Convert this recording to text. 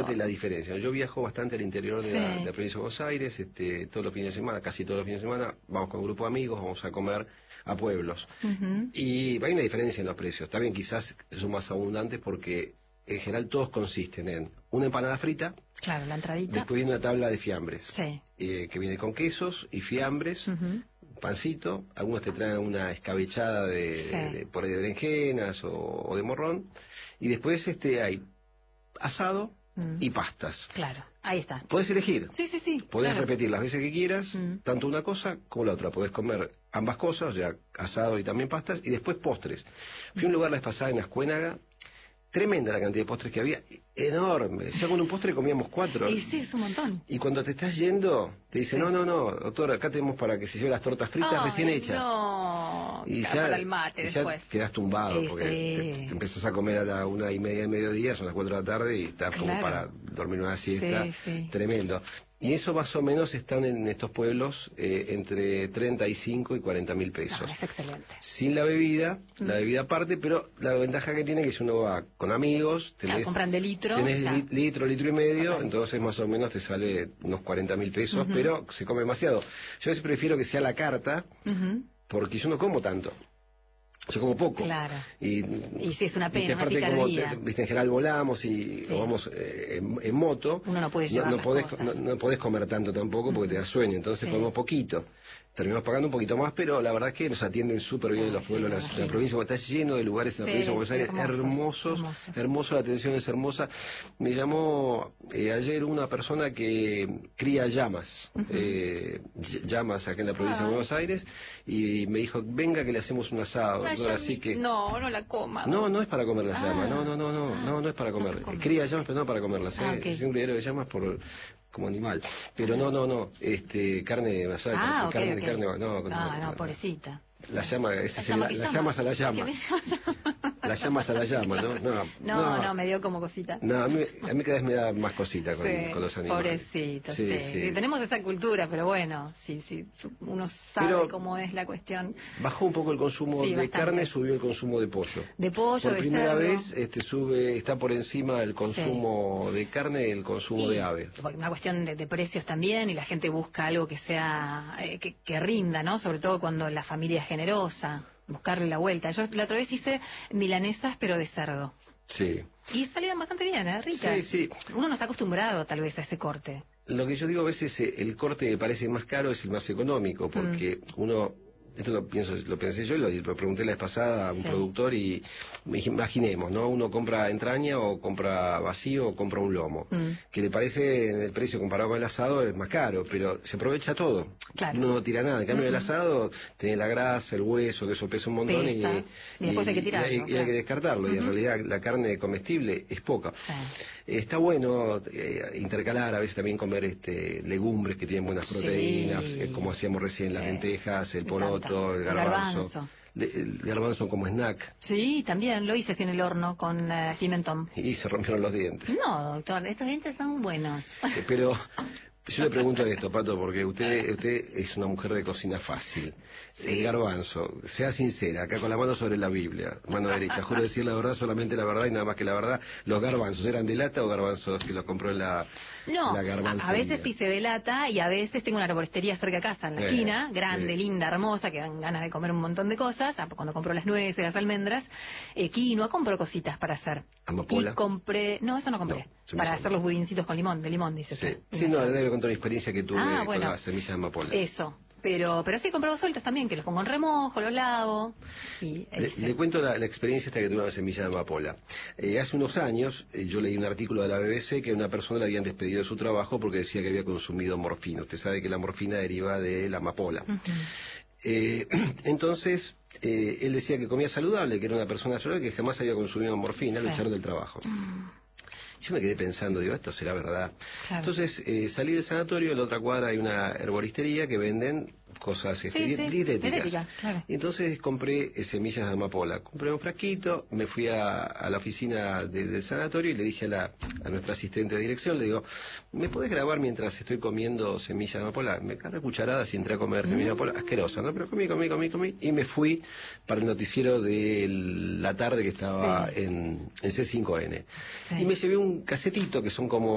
fíjate la diferencia. Yo viajo bastante al interior de la provincia de Buenos Aires, todos los fines de semana, casi todos los fines de semana, vamos con un grupo de amigos, vamos a comer a pueblos. Y hay una diferencia en los precios. Está bien, quizás son más abundantes porque en general todos consisten en una empanada frita. Claro, la entradita. Después viene una tabla de fiambres. Sí. Que viene con quesos y fiambres, pancito. Algunos te traen una escabechada por ahí de berenjenas o de morrón. Y después hay asado y pastas. Claro, ahí está. Podés elegir. Sí. Podés repetir las veces que quieras, tanto una cosa como la otra. Podés comer ambas cosas, o sea, asado y también pastas, y después postres. Fui a un lugar la vez pasada en Ascuénaga. Tremenda la cantidad de postres que había, enorme. Ya con un postre comíamos 4. Y sí, es un montón. Y cuando te estás yendo, te dicen, no, doctor, acá tenemos para que se lleve las tortas fritas recién hechas. No, y ya, para el mate después. Ya quedás tumbado, porque te empezás a comer a la 1:30 del mediodía, son las 4 de la tarde, y estás como para dormir una siesta. Tremendo. Y eso más o menos están en estos pueblos entre 35 y 40 mil pesos. No, es excelente. Sin la bebida aparte, pero la ventaja que tiene es que si uno va con amigos, compran de litro. Tenés litro y medio, entonces más o menos te sale unos 40 mil pesos, pero se come demasiado. Yo a veces prefiero que sea la carta, porque yo no como tanto. Yo como poco. Claro. Y sí, es una pena, aparte, como en general volamos o vamos en moto. Uno no puede llevar no podés comer tanto tampoco porque te da sueño, entonces comemos poquito. Terminamos pagando un poquito más, pero la verdad es que nos atienden súper bien en los pueblos de la provincia, porque está lleno de lugares en la provincia de Buenos Aires hermosos. La atención es hermosa. Me llamó ayer una persona que cría llamas, llamas acá en la provincia de Buenos Aires, y me dijo, venga que le hacemos un asado. Así que no la coma. No es para comer las llamas, no es para comer. Cría llamas, pero no para comerlas. Es un criadero de llamas como animal, pero no, carne asada, carne, no, pobrecita. La llama, las llamas a la llama. Las llamas a la llama, ¿no? No, me dio como cosita. No, a mí cada vez me da más cosita con los animales. Pobrecito, sí. Tenemos esa cultura, pero bueno, sí, uno sabe cómo es la cuestión. Bajó un poco el consumo de carne, subió el consumo de pollo. Por primera vez está por encima el consumo de carne y el consumo de ave. Una cuestión de precios también, y la gente busca algo que sea, que rinda, ¿no? Sobre todo cuando la familia es generosa, buscarle la vuelta. Yo la otra vez hice milanesas, pero de cerdo. Sí. Y salieron bastante bien, ricas. Sí. Uno no está acostumbrado tal vez a ese corte. Lo que yo digo a veces, el corte que parece más caro es el más económico, porque uno... Esto lo pensé yo, lo pregunté la vez pasada a un productor, y me dije, imaginemos, ¿no? Uno compra entraña o compra vacío o compra un lomo, que le parece en el precio comparado con el asado es más caro, pero se aprovecha todo. Claro. Uno no tira nada. En cambio, el asado tiene la grasa, el hueso, que eso pesa un montón, y después hay que tirarlo. Y hay que descartarlo, y en realidad la carne comestible es poca. Está bueno intercalar, a veces también comer legumbres que tienen buenas proteínas, como hacíamos recién, las lentejas, el poroto, el garbanzo. El garbanzo como snack. Sí, también lo hice así en el horno con pimentón. Y se rompieron los dientes. No, doctor, estos dientes son buenos. Pero yo le pregunto esto, Pato, porque usted es una mujer de cocina fácil. El garbanzo, sea sincera, acá con la mano sobre la Biblia, mano derecha, juro decir la verdad, solamente la verdad y nada más que la verdad. ¿Los garbanzos eran de lata o garbanzos que los compró en la garbancería? A veces hice de lata, y a veces tengo una arboristería cerca de casa, en la esquina, grande, linda, hermosa, que dan ganas de comer un montón de cosas. Cuando compro las nueces, las almendras, quinoa, compro cositas para hacer. ¿Amapola? Y compré, eso no compré, para hacer los budincitos con limón, de limón, dice usted. Sí, debe contar una experiencia que tuve con las semillas de amapola. Eso. Pero sí he comprado sueltas también, que los pongo en remojo, los lavo. Le cuento la experiencia esta que tuve con la semilla de amapola. Hace unos años yo leí un artículo de la BBC que a una persona le habían despedido de su trabajo porque decía que había consumido morfina. Usted sabe que la morfina deriva de la amapola. Entonces, él decía que comía saludable, que era una persona saludable, que jamás había consumido morfina, lo echaron del trabajo. Yo me quedé pensando, digo, esto será verdad. Claro. Entonces salí del sanatorio, en la otra cuadra hay una herboristería que venden cosas dietéticas. Claro. Entonces compré semillas de amapola. Compré un frasquito, me fui a la oficina del sanatorio y le dije a nuestra asistente de dirección, le digo, ¿me podés grabar mientras estoy comiendo semillas de amapola? Me agarré cucharadas y entré a comer semillas de amapola, asquerosa, ¿no? Pero comí, y me fui para el noticiero de la tarde que estaba en C5N. Y me llevé un casetito que son como